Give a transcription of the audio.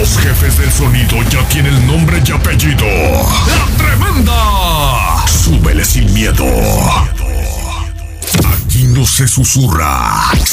Los jefes del sonido ya tienen nombre y apellido. ¡La Tremenda! Súbele sin miedo. Aquí no se susurra.